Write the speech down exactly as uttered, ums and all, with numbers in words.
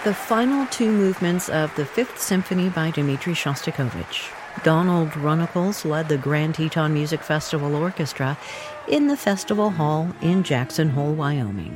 the final two movements of the Fifth Symphony by Dmitri Shostakovich. Donald Runnicles led the Grand Teton Music Festival Orchestra in the festival hall in Jackson Hole, Wyoming.